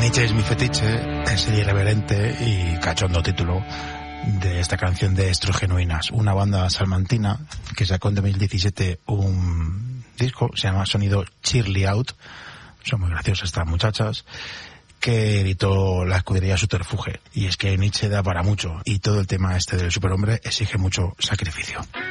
Nietzsche es mi fetiche, es el irreverente y cachondo título de esta canción de Estrogenuinas, una banda salmantina que sacó en 2017 un disco, se llama Sonido Cheerly Out, son muy graciosas estas muchachas, que editó la escudería Subterfuge. Y es que Nietzsche da para mucho y todo el tema este del superhombre exige mucho sacrificio.